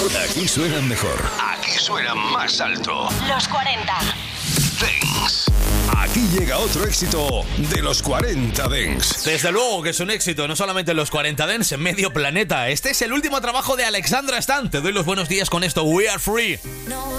Aquí suenan mejor. Aquí suenan más alto. Los 40 Dance. Aquí llega otro éxito de los 40 Dance. Desde luego que es un éxito, no solamente en los 40 Dance, en medio planeta. Este es el último trabajo de Alexandra Stan. Te doy los buenos días con esto, We Are Free. No